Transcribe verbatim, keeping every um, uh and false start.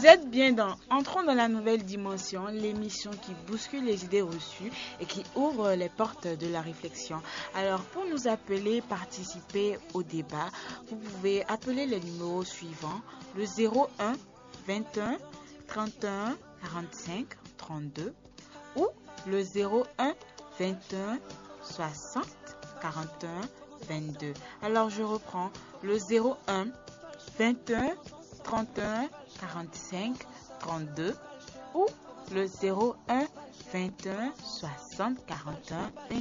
Vous êtes bien dans Entrons dans la nouvelle dimension, l'émission qui bouscule les idées reçues et qui ouvre les portes de la réflexion. Alors, pour nous appeler, participer au débat, vous pouvez appeler les numéros suivants, le zéro un vingt-et-un trente-et-un quarante-cinq trente-deux ou le zéro un vingt-et-un soixante quarante-et-un vingt-deux. Alors, je reprends le zéro un vingt-et-un trente-et-un quarante-cinq trente-deux ou le zéro un vingt-et-un soixante quarante-et-un vingt-deux.